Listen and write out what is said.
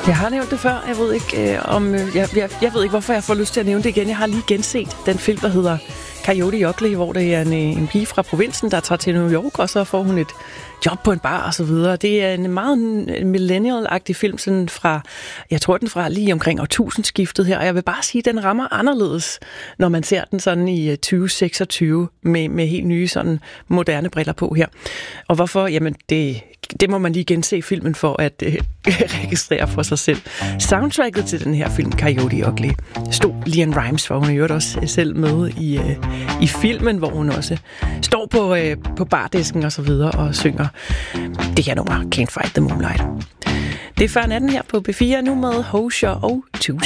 Jeg har nævnt det før. Jeg ved ikke, jeg ved ikke, hvorfor jeg får lyst til at nævne det igen. Jeg har lige genset den film, der hedder Coyote Ugly, hvor det er en pige fra provinsen, der tager til New York, og så får hun et job på en bar og så videre. Det er en meget millennial-agtig film, sådan fra, jeg tror den fra lige omkring årtusindskiftet her, og jeg vil bare sige, at den rammer anderledes, når man ser den sådan i 2026 med helt nye sådan moderne briller på her. Og hvorfor? Jamen det må man lige gense filmen for at registrere for sig selv. Soundtracket til den her film, Coyote Ugly, stod LeAnn Rimes, hvor hun jo også selv med i filmen, hvor hun også står på bardisken og så videre og synger det her nummer, Can't Fight the Moonlight. Det er før natten her på B4, nu med Hozier og Too